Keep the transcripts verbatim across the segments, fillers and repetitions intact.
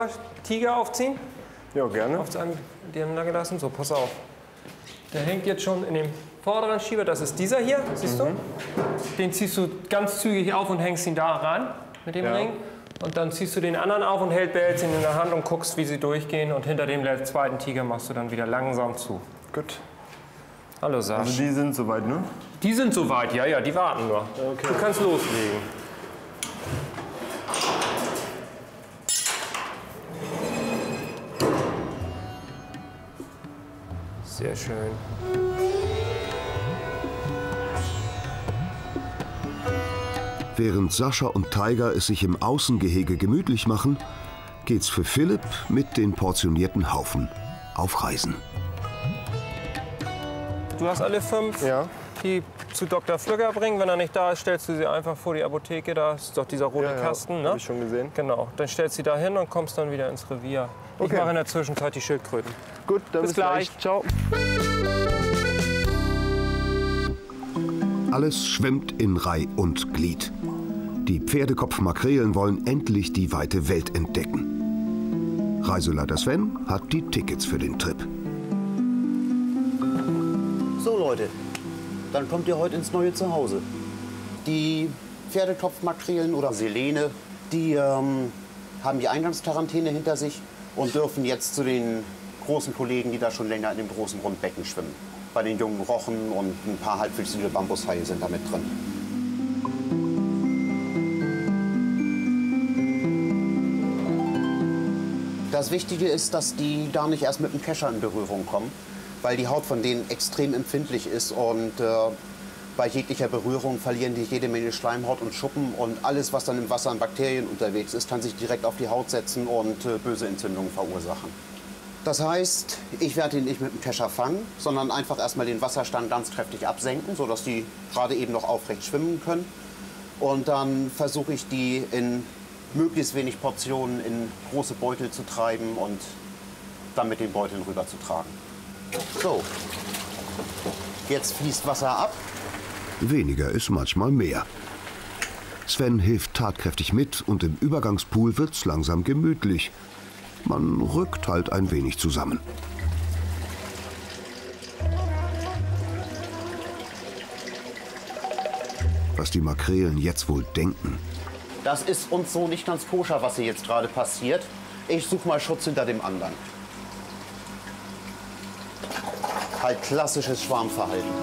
Tiger aufziehen? Ja, gerne. Auf einem, die haben da gelassen. So, pass auf. Der hängt jetzt schon in dem vorderen Schieber. Das ist dieser hier, siehst mhm. du? Den ziehst du ganz zügig auf und hängst ihn da ran mit dem ja. Ring. Und dann ziehst du den anderen auf und hältst ihn in der Hand und guckst, wie sie durchgehen. Und hinter dem zweiten Tiger machst du dann wieder langsam zu. Gut. Hallo, Sasch. Also die sind soweit, ne? Die sind soweit, ja, ja, die warten nur. Okay. Du kannst loslegen. Sehr schön. Während Sascha und Tiger es sich im Außengehege gemütlich machen, geht's für Philipp mit den portionierten Haufen auf Reisen. Du hast alle fünf, ja. die zu Doktor Flügger bringen. Wenn er nicht da ist, stellst du sie einfach vor die Apotheke. Da ist doch dieser rote ja, ja. Kasten. Ne? Hab ich schon gesehen. Genau. Dann stellst du sie da hin und kommst dann wieder ins Revier. Okay. Ich mache in der Zwischenzeit die Schildkröten. Gut, dann bis, bis gleich. gleich. Ciao. Alles schwimmt in Reih und Glied. Die Pferdekopfmakrelen wollen endlich die weite Welt entdecken. Reiseleiter Sven hat die Tickets für den Trip. So Leute, dann kommt ihr heute ins neue Zuhause. Die Pferdekopfmakrelen oder Silene, die ähm, haben die Eingangsquarantäne hinter sich und dürfen jetzt zu den großen Kollegen, die da schon länger in dem großen Rundbecken schwimmen. Bei den jungen Rochen und ein paar halbwüchsige Bambushaie sind da mit drin. Das Wichtige ist, dass die gar nicht erst mit dem Kescher in Berührung kommen, weil die Haut von denen extrem empfindlich ist und äh, bei jeglicher Berührung verlieren die jede Menge Schleimhaut und Schuppen und alles, was dann im Wasser an Bakterien unterwegs ist, kann sich direkt auf die Haut setzen und äh, böse Entzündungen verursachen. Das heißt, ich werde ihn nicht mit dem Kescher fangen, sondern einfach erstmal den Wasserstand ganz kräftig absenken, sodass die gerade eben noch aufrecht schwimmen können. Und dann versuche ich die in möglichst wenig Portionen in große Beutel zu treiben und dann mit den Beuteln rüber zu tragen. So, jetzt fließt Wasser ab. Weniger ist manchmal mehr. Sven hilft tatkräftig mit und im Übergangspool wird's langsam gemütlich. Man rückt halt ein wenig zusammen. Was die Makrelen jetzt wohl denken. Das ist uns so nicht ganz koscher, was hier jetzt gerade passiert. Ich suche mal Schutz hinter dem anderen. Halt klassisches Schwarmverhalten.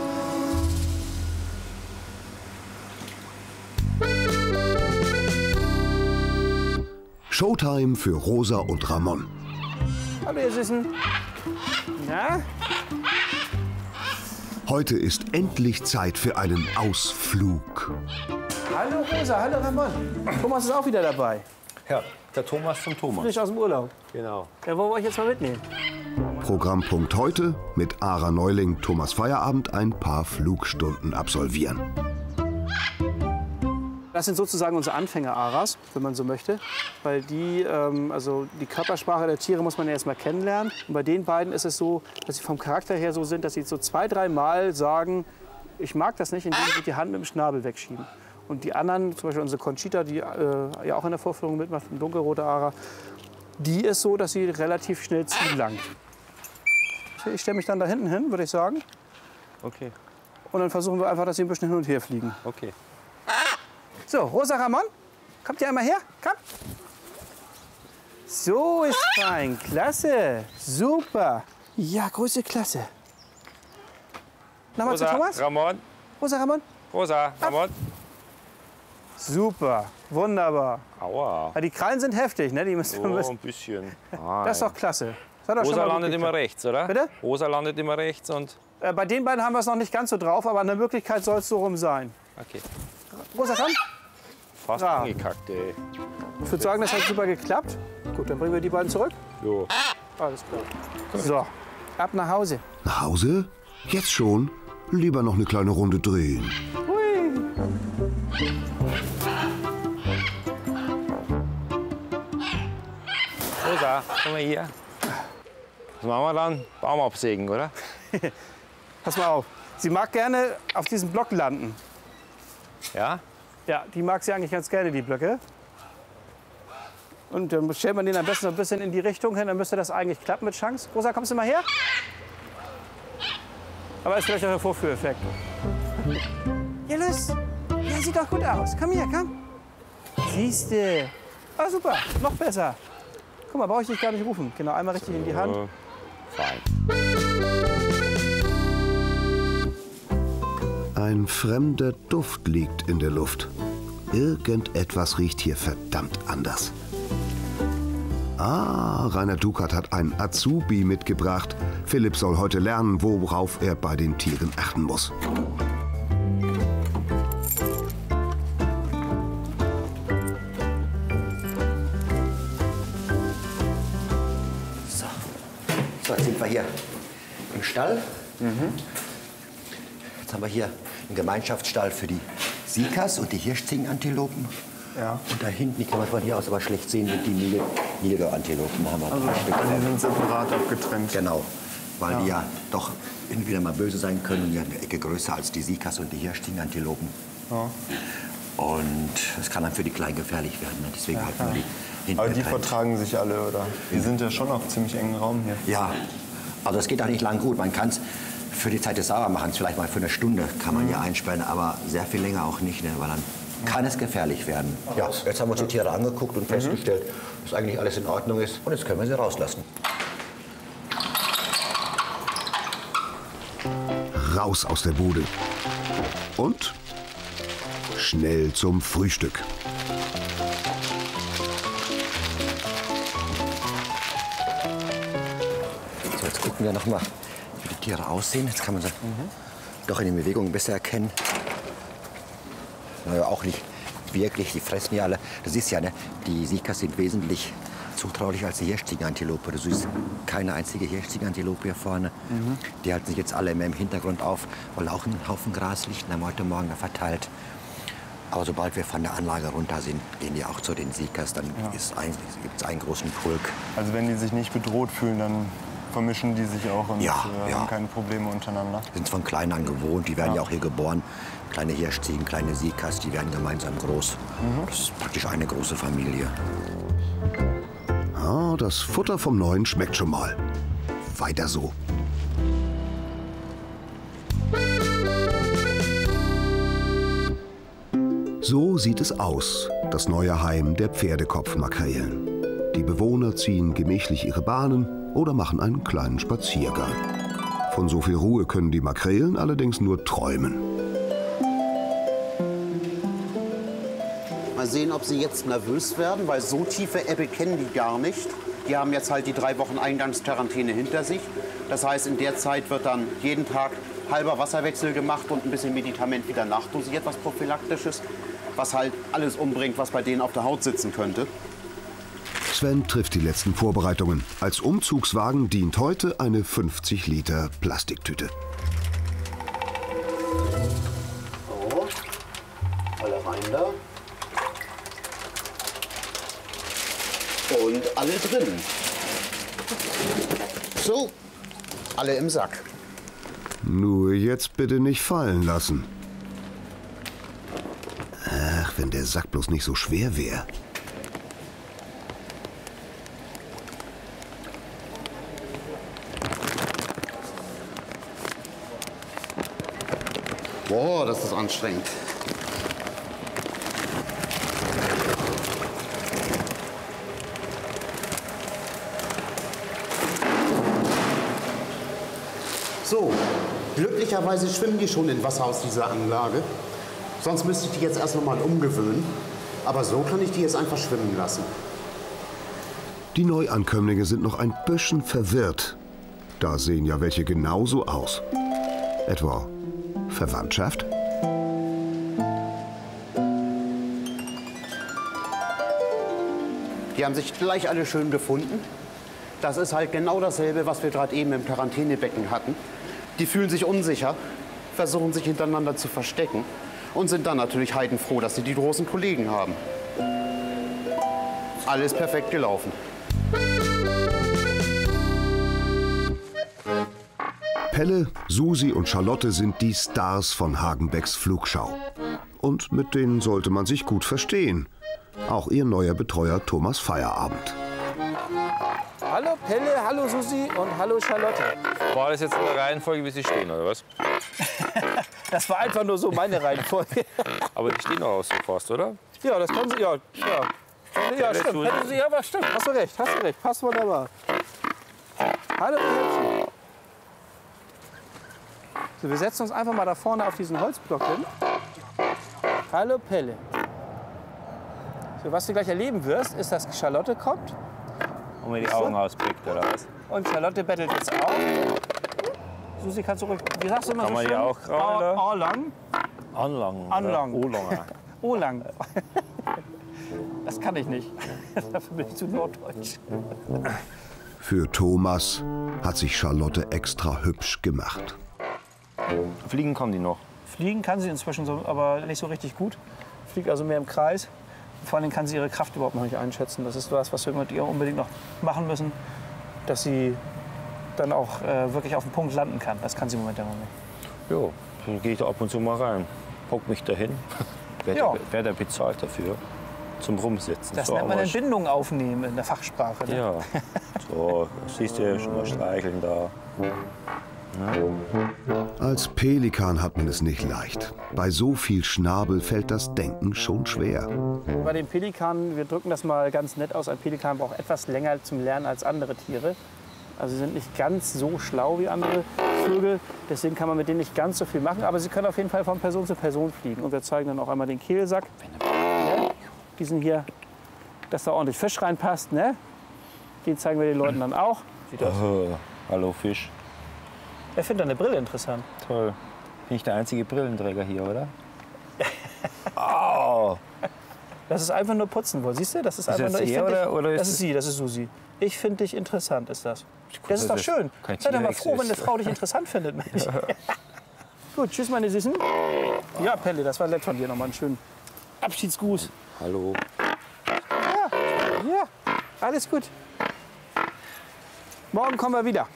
Showtime für Rosa und Ramon. Hallo, ihr Süßen. Na? Heute ist endlich Zeit für einen Ausflug. Hallo Rosa, hallo Ramon. Thomas ist auch wieder dabei. Ja, der Thomas zum Thomas. Frisch aus dem Urlaub. Genau. Ja, wollen wir euch jetzt mal mitnehmen? Programmpunkt heute: mit Ara Neuling, Thomas Feierabend ein paar Flugstunden absolvieren. Das sind sozusagen unsere Anfänger-Aras, wenn man so möchte. Weil die, ähm, also die Körpersprache der Tiere muss man ja erst mal kennenlernen. Und bei den beiden ist es so, dass sie vom Charakter her so sind, dass sie so zwei, drei Mal sagen, ich mag das nicht, indem sie die Hand mit dem Schnabel wegschieben. Und die anderen, zum Beispiel unsere Conchita, die äh, ja auch in der Vorführung mitmacht, ein dunkelroter Ara, die ist so, dass sie relativ schnell zulangt. Ich stelle mich dann da hinten hin, würde ich sagen. Okay. Und dann versuchen wir einfach, dass sie ein bisschen hin und her fliegen. Okay. So, Rosa, Ramon, kommt ihr einmal her? Komm. So ist fein, klasse, super. Ja, große Klasse. Nochmal zu Thomas. Ramon. Rosa, Ramon. Rosa, Ramon. Super, wunderbar. Aua. Ja, die Krallen sind heftig, ne? Die müssen, Oh, müssen. ein bisschen. Das ist doch klasse. Das hat doch schon Rosa mal gut landet immer geklappt. rechts, oder? Bitte? Rosa landet immer rechts und... Äh, bei den beiden haben wir es noch nicht ganz so drauf, aber eine Möglichkeit soll es so rum sein. Okay. Rosa, komm. Fast Ja. angekackt, ey. Ich würde sagen, das hat super geklappt. Gut, dann bringen wir die beiden zurück. Jo. Alles klar. So, ab nach Hause. Nach Hause? Jetzt schon? Lieber noch eine kleine Runde drehen. Hui. Rosa, komm mal hier. Was machen wir dann? Baum absägen, oder? Pass mal auf. Sie mag gerne auf diesem Block landen. Ja? Ja, die mag sie eigentlich ganz gerne, die Blöcke. Und dann stellt man den am besten so ein bisschen in die Richtung hin, dann müsste das eigentlich klappen mit Chance. Rosa, kommst du mal her? Aber ist vielleicht auch der Vorführeffekt. Ja, los. Ja, sieht doch gut aus. Komm her, komm. Siehste. Ah, super. Noch besser. Guck mal, brauche ich dich gar nicht rufen. Genau, einmal richtig in die Hand. So, fein. Ein fremder Duft liegt in der Luft. Irgendetwas riecht hier verdammt anders. Ah, Rainer Dukert hat einen Azubi mitgebracht. Philipp soll heute lernen, worauf er bei den Tieren achten muss. So, so jetzt sind wir hier im Stall. Mhm. Jetzt haben wir hier einen Gemeinschaftsstall für die Sikas und die Hirschziegenantilopen. Ja. Und da hinten, die kann man von hier aus aber schlecht sehen, sind die Nil Nilgau-Antilopen. Da haben wir Also, drei Stück die drauf. sind separat abgetrennt. Genau, weil Ja. die ja doch hin und wieder mal böse sein können und die haben eine Ecke größer als die Sikas und die Hirschziegenantilopen. Ja. Und es kann dann für die Kleinen gefährlich werden. Ne? Deswegen halten wir die hinten Aber die getrennt. vertragen sich alle, oder? Die sind ja schon auf ziemlich engen Raum hier. Ja, also es geht auch nicht lang gut. Man kann es für die Zeit des Sauermachens vielleicht mal für eine Stunde kann man hier einsperren, aber sehr viel länger auch nicht, ne? Weil dann kann es gefährlich werden. Ja, jetzt haben wir uns die Tiere angeguckt und festgestellt, dass eigentlich alles in Ordnung ist. Und jetzt können wir sie rauslassen. Raus aus der Bude. Und schnell zum Frühstück. So, jetzt gucken wir noch mal, wie die Tiere aussehen. Jetzt kann man sie doch in den Bewegungen besser erkennen. Naja, auch nicht wirklich, die fressen ja alle. Du siehst ja, ne, die Sikas sind wesentlich zutraulicher als die Hirschziegenantilope. Du siehst keine einzige Hirschziegenantilope hier vorne. Mhm. Die halten sich jetzt alle immer im Hintergrund auf, weil auch ein Haufen Gras liegt und haben heute Morgen da verteilt. Aber sobald wir von der Anlage runter sind, gehen die auch zu den Sikas. Dann Ja. ein, gibt es einen großen Pulk. Also wenn die sich nicht bedroht fühlen, dann vermischen die sich auch und Ja, äh, ja. haben keine Probleme untereinander. Sind von klein an gewohnt, die werden ja, Ja. auch hier geboren. Kleine Hirschziegen, kleine Sikas, die werden gemeinsam groß. Das ist praktisch eine große Familie. Ah, das Futter vom Neuen schmeckt schon mal. Weiter so. So sieht es aus, das neue Heim der Pferdekopfmakrelen. Die Bewohner ziehen gemächlich ihre Bahnen oder machen einen kleinen Spaziergang. Von so viel Ruhe können die Makrelen allerdings nur träumen. Mal sehen, ob sie jetzt nervös werden, weil so tiefe Ebbe kennen die gar nicht. Die haben jetzt halt die drei Wochen Eingangsquarantäne hinter sich. Das heißt, in der Zeit wird dann jeden Tag halber Wasserwechsel gemacht und ein bisschen Medikament wieder nachdosiert, was prophylaktisches, was halt alles umbringt, was bei denen auf der Haut sitzen könnte. Sven trifft die letzten Vorbereitungen. Als Umzugswagen dient heute eine fünfzig Liter Plastiktüte. So, alle rein da. Und alle drin. So, alle im Sack. Nur jetzt bitte nicht fallen lassen. Ach, wenn der Sack bloß nicht so schwer wäre. Boah, das ist anstrengend. So, glücklicherweise schwimmen die schon in Wasser aus dieser Anlage. Sonst müsste ich die jetzt erst noch mal umgewöhnen. Aber so kann ich die jetzt einfach schwimmen lassen. Die Neuankömmlinge sind noch ein bisschen verwirrt. Da sehen ja welche genauso aus. Etwa Verwandtschaft? Die haben sich gleich alle schön gefunden. Das ist halt genau dasselbe, was wir gerade eben im Quarantänebecken hatten. Die fühlen sich unsicher, versuchen sich hintereinander zu verstecken und sind dann natürlich heidenfroh, dass sie die großen Kollegen haben. Alles perfekt gelaufen. Pelle, Susi und Charlotte sind die Stars von Hagenbecks Flugschau. Und mit denen sollte man sich gut verstehen. Auch ihr neuer Betreuer Thomas Feierabend. Hallo Pelle, hallo Susi und hallo Charlotte. War das jetzt in der Reihenfolge, wie sie stehen, oder was? Das war einfach nur so meine Reihenfolge. Aber die stehen auch so fast, oder? Ja, das kann sie, ja. Ja, ja stimmt. Hätten sie, ja, aber stimmt. Hast du recht, hast du recht. Passt wunderbar. Hallo, ihr Hübschen. So, wir setzen uns einfach mal da vorne auf diesen Holzblock hin. Hallo Pelle. So, was du gleich erleben wirst, ist, dass Charlotte kommt. Und mir die Augen auspickt, oder was? Und Charlotte bettelt jetzt auch. Susi, kannst du ruhig, wie sagst du immer Kann so man schön? die auch grauen, oder? A lang. Anlang. Anlang. Olanger. O lang. Das kann ich nicht. Dafür bin ich zu norddeutsch. Für Thomas hat sich Charlotte extra hübsch gemacht. Fliegen kann die noch. Fliegen kann sie inzwischen, so, aber nicht so richtig gut. Fliegt also mehr im Kreis. Vor allem kann sie ihre Kraft überhaupt noch nicht einschätzen. Das ist was, was wir mit ihr unbedingt noch machen müssen, dass sie dann auch äh, wirklich auf den Punkt landen kann. Das kann sie im Moment ja noch nicht. Jo, dann gehe ich da ab und zu mal rein. Hock mich dahin. Wer Ja. der, wer der bezahlt dafür? Zum Rumsitzen. Das so, nennt man aber- Entbindung aufnehmen in der Fachsprache. Ne? Ja. So, siehst du, schon mal streicheln da. Als Pelikan hat man es nicht leicht. Bei so viel Schnabel fällt das Denken schon schwer. Bei den Pelikanen, wir drücken das mal ganz nett aus, ein Pelikan braucht etwas länger zum Lernen als andere Tiere. Also sie sind nicht ganz so schlau wie andere Vögel, deswegen kann man mit denen nicht ganz so viel machen. Aber sie können auf jeden Fall von Person zu Person fliegen. Und wir zeigen dann auch einmal den Kehlsack. Ne? Diesen hier, dass da ordentlich Fisch reinpasst. Ne? Den zeigen wir den Leuten dann auch. Sieht aus. Oh, hallo Fisch. Ich finde deine Brille interessant. Toll. Bin ich der einzige Brillenträger hier, oder? Oh. Das ist einfach nur putzen wollen. Siehst du? Das ist, Ist einfach das nur. Ich er find oder- dich, oder ist das ist das- sie, das ist Susi. Ich finde dich interessant, ist das. Das ist doch das ist schön. kein Sei doch mal T-Rex froh, wenn eine ist. Frau dich interessant findet, Mensch. Gut, tschüss, meine Süßen. Ja, Pelle, das war nett von dir. Nochmal einen schönen Abschiedsgruß. Hallo. Ja, alles gut. Morgen kommen wir wieder.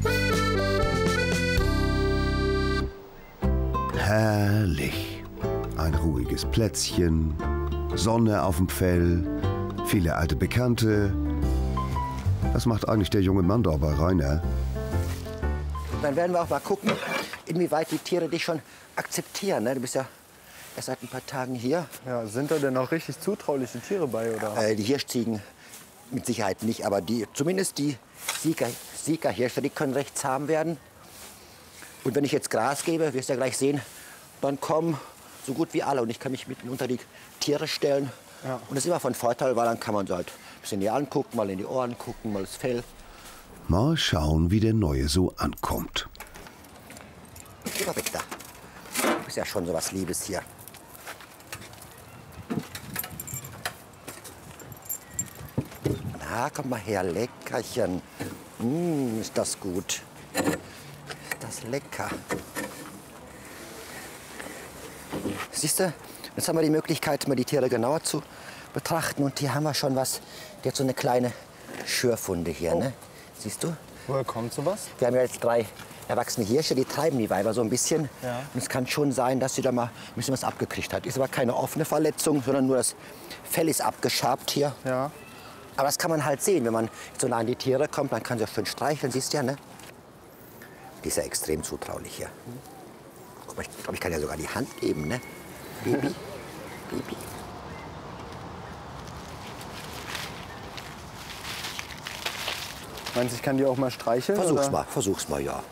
Herrlich. Ein ruhiges Plätzchen, Sonne auf dem Fell, viele alte Bekannte. Was macht eigentlich der junge Mann da bei Rainer? Dann werden wir auch mal gucken, inwieweit die Tiere dich schon akzeptieren. Ne? Du bist ja erst seit ein paar Tagen hier. Ja, sind da denn auch richtig zutrauliche Tiere bei, oder? Äh, die Hirschziegen mit Sicherheit nicht, aber die, zumindest die Sieger, Siegerhirsche, die können recht zahm werden. Und wenn ich jetzt Gras gebe, wirst du ja gleich sehen, dann kommen so gut wie alle. Und ich kann mich mitten unter die Tiere stellen. Ja. Und das ist immer von Vorteil, weil dann kann man so halt ein bisschen die angucken, mal in die Ohren gucken, mal das Fell. Mal schauen, wie der Neue so ankommt. Geh mal weg da. Du bist ja schon so was Liebes hier. Na, komm mal her, Leckerchen. Mm, ist das gut. Ist das lecker. Siehst du, jetzt haben wir die Möglichkeit, mal die Tiere genauer zu betrachten. Und hier haben wir schon was. Die hat so eine kleine Schürfwunde hier, ne? Siehst du? Woher kommt sowas? Wir haben ja jetzt drei erwachsene Hirsche, die treiben die Weiber so ein bisschen. Ja. Und es kann schon sein, dass sie da mal ein bisschen was abgekriegt hat. Ist aber keine offene Verletzung, sondern nur das Fell ist abgeschabt hier. Ja. Aber das kann man halt sehen, wenn man so nah an die Tiere kommt, dann kann sie auch schön streicheln, siehst du ja, ne? Die ist ja extrem zutraulich hier. Guck mal, ich glaube, ich kann ja sogar die Hand geben, ne? Baby, Baby. Meinst du, ich kann die auch mal streicheln? Versuch's oder? mal, versuch's mal, ja.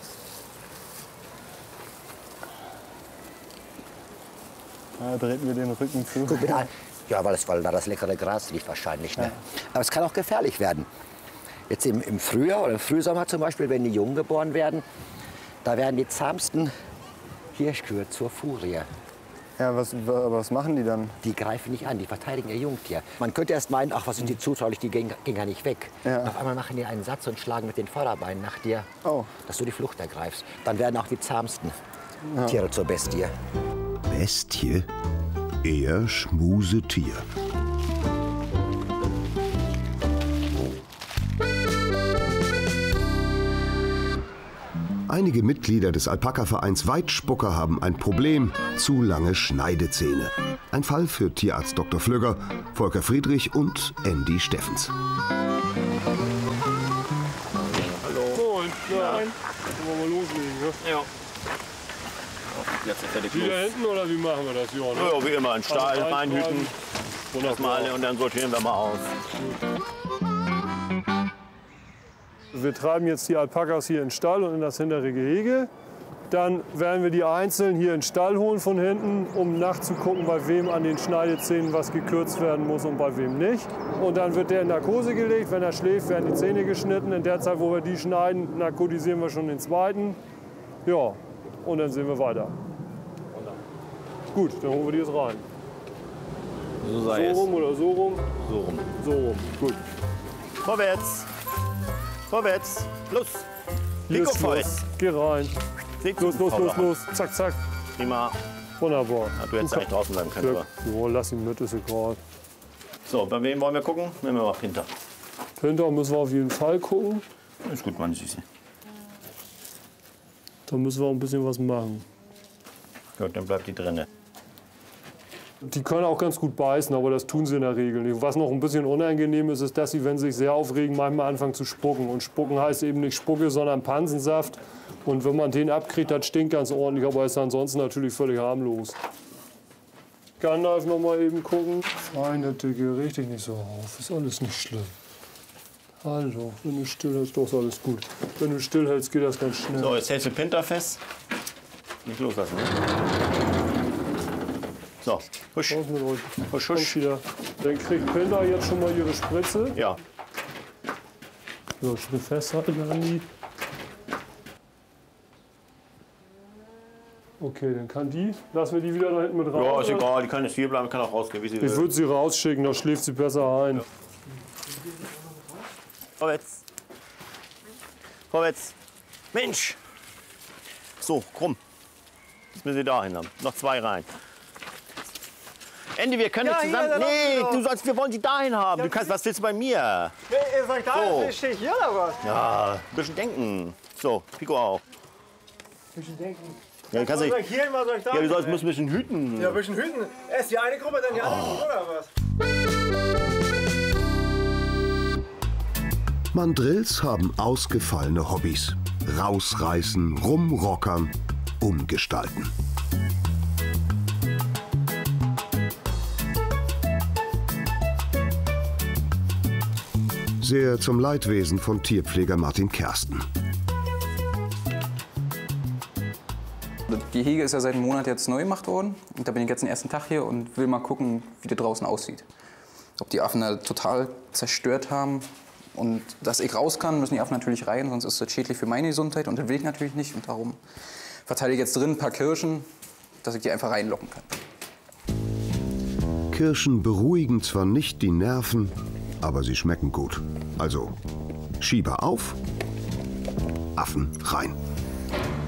Ja, drehen wir den Rücken zu. Guck mir an. Ja, weil, es, weil da das leckere Gras liegt wahrscheinlich. Ne? Aber es kann auch gefährlich werden. Jetzt im, im Frühjahr oder im Frühsommer zum Beispiel, wenn die Jungen geboren werden, da werden die zahmsten Hirschkühe zur Furie. Ja, was, wa- was machen die dann? Die greifen nicht an, die verteidigen ihr Jungtier. Man könnte erst meinen, ach, was sind die zutraulich, die gehen, gehen gar nicht weg. Ja. Auf einmal machen die einen Satz und schlagen mit den Vorderbeinen nach dir, Oh. dass du die Flucht ergreifst. Dann werden auch die zahmsten Tiere zur Bestie. Bestie? Eher Schmusetier. Einige Mitglieder des Alpaka-Vereins Weitspucker haben ein Problem: zu lange Schneidezähne. Ein Fall für Tierarzt Doktor Flügger, Volker Friedrich und Andy Steffens. Moin. Ja. Wollen wir mal loslegen, ne? Ja. Wieder hinten oder wie machen wir das, Johann? Ja, wie immer, in den Stall, reinhüten. Erstmal alle und dann sortieren wir mal aus. Wir treiben jetzt die Alpakas hier in den Stall und in das hintere Gehege. Dann werden wir die einzeln hier in den Stall holen von hinten, um nachzugucken, bei wem an den Schneidezähnen was gekürzt werden muss und bei wem nicht. Und dann wird der in Narkose gelegt. Wenn er schläft, werden die Zähne geschnitten. In der Zeit, wo wir die schneiden, narkotisieren wir schon den zweiten. Ja, und dann sehen wir weiter. Gut, dann holen wir die jetzt rein. So sei So rum oder so rum? So rum. So rum, gut. Vorwärts. Vorwärts. Los. Hier ist los. Geh rein. Los, los, los, los. Zack, zack. Prima. Wunderbar. Ja, du hättest eigentlich draußen bleiben können. Ja, oh, lass ihn mit, ist egal. So, bei wem wollen wir gucken? Nehmen wir mal Pinter. Pinter müssen wir auf jeden Fall gucken. Ist gut, meine Süße. Da müssen wir auch ein bisschen was machen. Gut, dann bleibt die drinne. Die können auch ganz gut beißen, aber das tun sie in der Regel nicht. Was noch ein bisschen unangenehm ist, ist, dass sie, wenn sie sich sehr aufregen, manchmal anfangen zu spucken. Und spucken heißt eben nicht Spucke, sondern Pansensaft. Und wenn man den abkriegt, das stinkt ganz ordentlich, aber ist ansonsten natürlich völlig harmlos. Gandalf noch mal eben gucken. Feine Dicke, richtig nicht so auf. Ist alles nicht schlimm. Hallo, wenn du still hältst, doch ist alles gut. Wenn du still hältst, geht das ganz schnell. So, jetzt hältst du Pinter fest. Nicht loslassen, ne? So, husch. Raus mit euch. Husch, husch. Wieder. Dann kriegt Pinter jetzt schon mal ihre Spritze. Ja. So, schön festhalten, Andi. Okay, dann kann die, lassen wir die wieder da hinten mit raus. Ja, ist egal, die kann jetzt hier bleiben, kann auch rausgehen, wie sie Ich will. würde sie rausschicken, da schläft sie besser ein. Ja. Vorwärts. Vorwärts. Mensch. So, krumm. Jetzt müssen wir da hin haben. Noch zwei rein. Andy, wir können Ja, nicht zusammen. hier, Nee, noch. du sollst, wir wollen die dahin haben. Du kannst, was willst du bei mir? Nee, ihr sagt da, So. stehe ich hier oder was? Ja, ein bisschen denken. So, Pico auch. Ein bisschen denken. Ja, du kannst Was nicht. soll ich hier hin, was soll ich da? Ja, du sollst, hin? musst ein bisschen hüten. Ja, ein bisschen hüten. Erst die eine Gruppe, dann die andere Gruppe oder was? Mandrills haben ausgefallene Hobbys. Rausreißen, rumrockern, umgestalten. Sehr zum Leidwesen von Tierpfleger Martin Kersten. Die Hege ist ja seit einem Monat jetzt neu gemacht worden. Und da bin ich jetzt den ersten Tag hier und will mal gucken, wie das draußen aussieht. Ob die Affen da total zerstört haben. Und dass ich raus kann, müssen die Affen natürlich rein, sonst ist das schädlich für meine Gesundheit. Und das will ich natürlich nicht. Und darum verteile ich jetzt drin ein paar Kirschen, dass ich die einfach reinlocken kann. Kirschen beruhigen zwar nicht die Nerven, aber sie schmecken gut. Also Schieber auf, Affen rein.